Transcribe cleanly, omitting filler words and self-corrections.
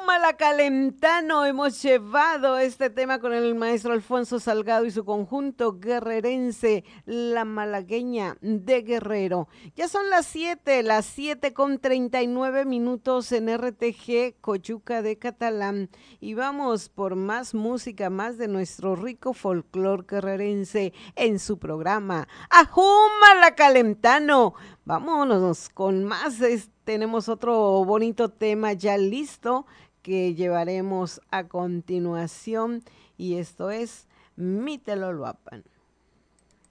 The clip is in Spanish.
Malacalentano hemos llevado este tema con el maestro Alfonso Salgado y su conjunto guerrerense, la malagueña de Guerrero. Ya son las 7 con 39 minutos en RTG Coyuca de Catalán y vamos por más música, más de nuestro rico folclor guerrerense en su programa. ¡Ajú Malacalentano! Vámonos con más. Tenemos otro bonito tema ya listo que llevaremos a continuación y esto es Mi Teloluapan.